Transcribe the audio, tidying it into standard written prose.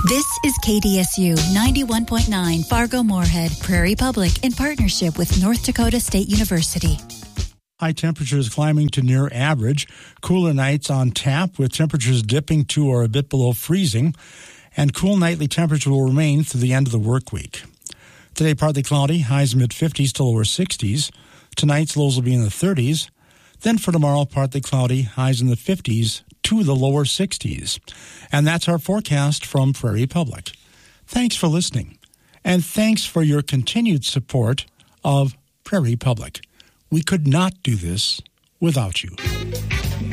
This is KDSU 91.9 Fargo-Moorhead, Prairie Public, in partnership with North Dakota State University. High temperatures climbing to near average. Cooler nights on tap with temperatures dipping to or a bit below freezing. And cool nightly temperature will remain through the end of the work week. Today, partly cloudy, highs mid-50s to lower 60s. Tonight's lows will be in the 30s. Then for tomorrow, partly cloudy, highs in the 50s to the lower 60s. And that's our forecast from Prairie Public. Thanks for listening. And thanks for your continued support of Prairie Public. We could not do this without you.